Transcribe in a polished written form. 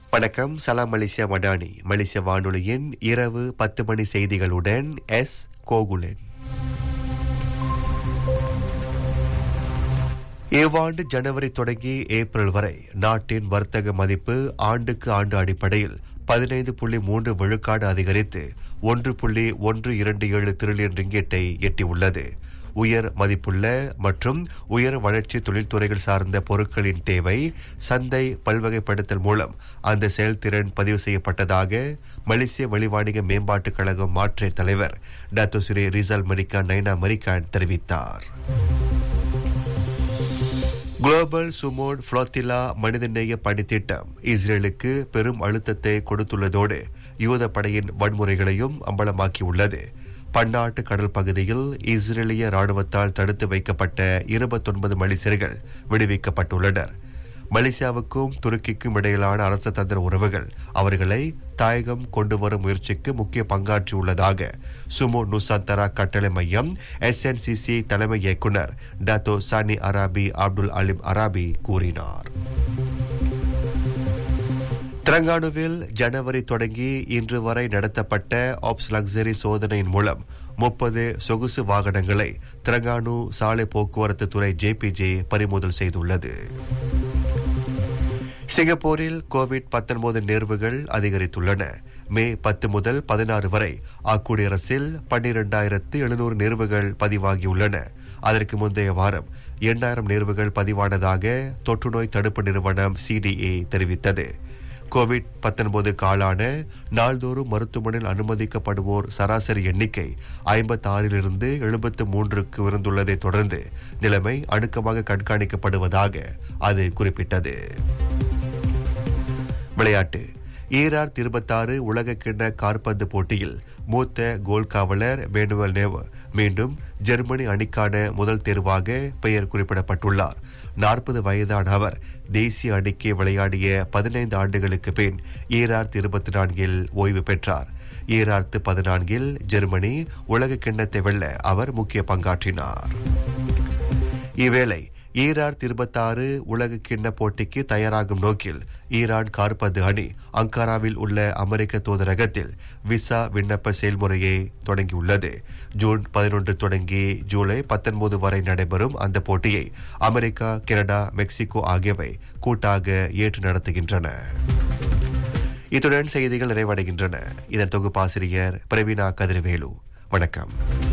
வணக்கம். சலாம் மலேசியா மடானி மலேசிய வானொலியின் இரவு 10 மணி செய்திகளுடன் எஸ் கோகுலன். இவ்வாண்டு ஜனவரி தொடங்கி ஏப்ரல் வரை நாட்டின் வர்த்தக மதிப்பு ஆண்டுக்கு ஆண்டு அடிப்படையில் 15.3 விழுக்காடு அதிகரித்து 1.127 டிரில்லியன் ரிங்கெட்டை எட்டியுள்ளது. உயர் மதிப்புள்ள மற்றும் உயர் வளர்ச்சி தொழில்துறைகள் சார்ந்த பொருட்களின் தேவை சந்தை பல்வகைப்படுத்தல் மூலம் அந்த செயல்திறன் பதிவு செய்யப்பட்டதாக மலேசிய வெளிவாணிக மேம்பாட்டுக் கழகம் மாற்ற தலைவர் டாக்டர் ஸ்ரீ ரிசால் மரிகான் நைனா மரிகான் தெரிவித்தார். குளோபல் சுமோட் புளோத்திலா மனிதநேய பணித்திட்டம் இஸ்ரேலுக்கு பெரும் அழுத்தத்தை கொடுத்துள்ளதோடு யூத படையின் வன்முறைகளையும் அம்பலமாக்கியுள்ளது. பன்னாட்டு கடல் பகுதியில் இஸ்ரேலிய ராணுவத்தால் தடுத்து வைக்கப்பட்ட 29 மலேசியர்கள் விடுவிக்கப்பட்டுள்ளனர். மலேசியாவுக்கும் துருக்கிக்கும் இடையிலான அரசு தந்திர உறவுகள் அவர்களை தாயகம் கொண்டு வரும் முயற்சிக்கு முக்கிய பங்காற்றியுள்ளதாக சுமோ நுசாந்தரா கட்டளை மையம் SNCC தலைமை இயக்குனர் டாத்தோ சானி அராபி அப்துல் அலிம் அராபி கூறினார். திரங்கானுவில் ஜனவரி தொடங்கி இன்று வரை நடத்தப்பட்ட ஆப்ஸ் லக்ஸரி சோதனையின் மூலம் 30 சொகுசு வாகனங்களை திரங்கானு சாலை போக்குவரத்து துறை JPJ பறிமுதல் செய்துள்ளது. சிங்கப்பூரில் கோவிட்-19 நேர்வுகள் அதிகரித்துள்ளன. மே 10 முதல் 16 வரை அக்குடியரசில் 12,700 நேர்வுகள் பதிவாகியுள்ளன. அதற்கு முந்தைய வாரம் 8,000 நேர்வுகள் பதிவானதாக தொற்றுநோய் தடுப்பு நிறுவனம் CDA தெரிவித்தது. கோவிட்-19 காலான நாள்தோறும் மருத்துவமனையில் அனுமதிக்கப்படுவோர் சராசரி எண்ணிக்கை 56 73க்கு உயர்ந்துள்ளதை தொடர்ந்து நிலைமை அணுக்கமாக கண்காணிக்கப்படுவதாக அது குறிப்பிட்டது. விளையாட்டு. 2026 உலகக்கிண்ண காற்பந்து போட்டியில் மூத்த கோல் காவலர் மேனுவல் நேவர் மீண்டும் ஜெர்மனி அணிக்கான முதல் தேர்வாக பெயர் குறிப்பிடப்பட்டுள்ளார். 40 வயதான அவர் தேசிய அணிக்கு விளையாடிய 15 ஆண்டுகளுக்கு பின் 2024 ஓய்வு பெற்றார். 2014 ஜெர்மனி உலக கிண்ணத்தை வெல்ல அவர் முக்கிய பங்காற்றினார். இவ்வேளை 2026 உலக கிண்ண போட்டிக்கு தயாராகும் நோக்கில் ஈரான் காற்பந்து அணி அங்காராவில் உள்ள அமெரிக்க தூதரகத்தில் விசா விண்ணப்ப செயல்முறையை தொடங்கியுள்ளது. ஜூன் 11 தொடங்கி ஜூலை 19 வரை நடைபெறும் அந்த போட்டியை அமெரிக்கா, கனடா, மெக்சிகோ ஆகியவை கூட்டாக ஏற்று நடத்துகின்றன. இத்துடன் செய்திகள் நிறைவடைகின்றன. இதன் தொகுப்பாசிரியர் பிரவீனா கதிர்வேலு. வணக்கம்.